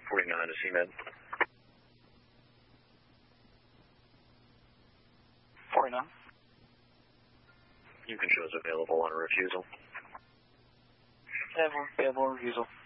49 to CMed. 49. You can show us available on a refusal. Available refusal.